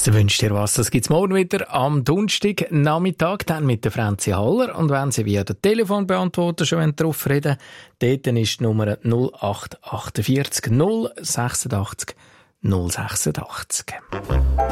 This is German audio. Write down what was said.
So wünscht ihr was. Das gibt's morgen wieder am Donnerstag Nachmittag, dann mit der Franzi Haller. Und wenn Sie via den Telefonbeantworter schon drauf reden, dort ist die Nummer 0848 086 086.